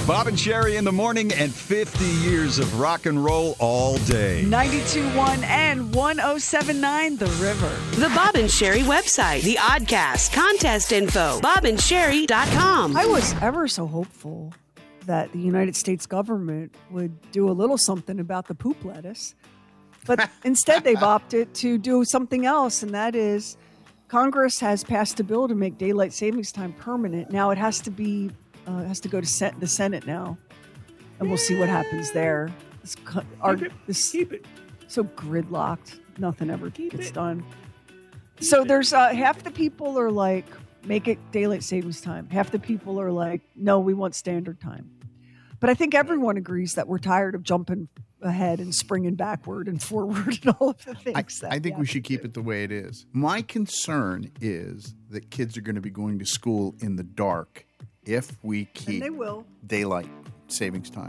Bob and Sherry in the morning and 50 years of rock and roll all day. 92.1 and 107.9 The River. The Bob and Sherry website, the Oddcast, contest info, bobandsherry.com. I was ever so hopeful that the United States government would do a little something about the poop lettuce. But instead they've opted to do something else, and that is Congress has passed a bill to make daylight savings time permanent. Now it has to be has to go to the Senate now, and we'll see what happens there. Keep it. So gridlocked, nothing ever gets done. So there's half the people are like, make it daylight savings time. Half the people are like, no, we want standard time. But I think everyone agrees that we're tired of jumping ahead and springing backward and forward and all of the things. I think we should keep it the way it is. My concern is that kids are going to be going to school in the dark if we keep daylight savings time.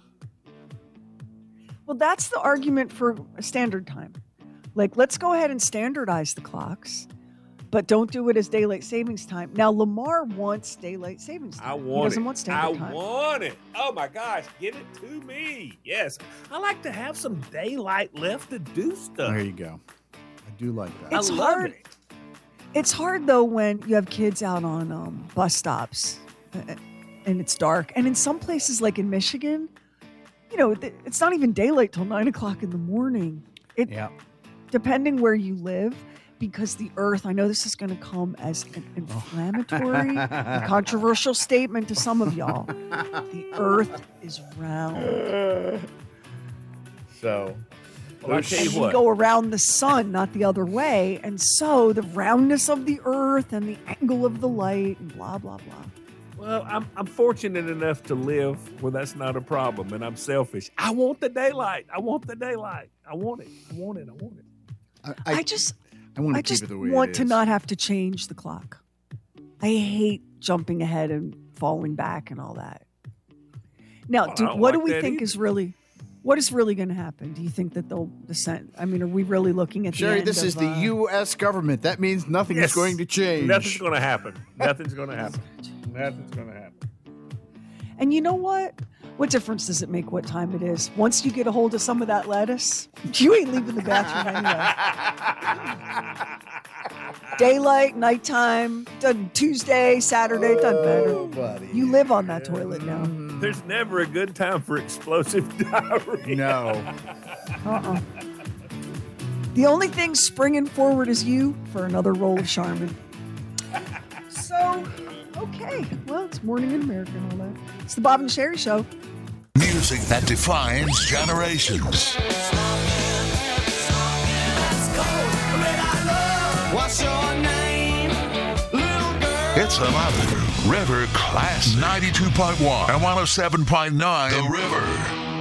Well, that's the argument for standard time. Like, let's go ahead and standardize the clocks, but don't do it as daylight savings time. Now, Lamar wants daylight savings time. He doesn't want standard time. I want it. Oh, my gosh. Give it to me. Yes. I like to have some daylight left to do stuff. There you go. I do like that. It's hard. It's hard, though, when you have kids out on bus stops and it's dark. And in some places, like in Michigan, you know, it's not even daylight till 9 o'clock in the morning. Depending where you live, because the earth, I know this is going to come as an inflammatory, controversial statement to some of y'all. The earth is round. So, well, I'll tell you what. We go around the sun, not the other way. And so the roundness of the earth and the angle of the light and blah, blah, blah. Well, I'm fortunate enough to live where that's not a problem, and I'm selfish. I want the daylight. I want the daylight. I want it. I want it. I want it. I want to keep it the way it is. I want to not have to change the clock. I hate jumping ahead and falling back and all that. Now, what do we think is really going to happen? Do you think that they'll dissent? I mean, are we really looking at Sherry, the end this is the U.S. government. That means nothing is going to change. Nothing's going to happen. Nothing's going to happen. Nothing's going to happen. And you know what? What difference does it make what time it is? Once you get a hold of some of that lettuce, you ain't leaving the bathroom anyway. Daylight, nighttime, Tuesday, Saturday, doesn't matter. Buddy. You live on that toilet now. There's never a good time for explosive diarrhea. No. The only thing springing forward is you for another roll of Charmin. So, okay. Well, it's Morning in America and all that. It's the Bob and Sherry Show. Music that defines generations. What's your name, little girl? It's another River Classic. 92.1 and 107.9 The River.